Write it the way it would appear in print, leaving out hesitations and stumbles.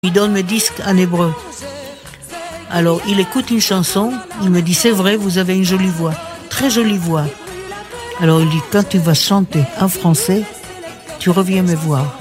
Il donne mes disques en hébreu. Alors, il écoute une chanson, il me dit, c'est vrai, vous avez une jolie voix, très jolie voix. Alors, il dit, quand tu vas chanter en français, tu reviens me voir.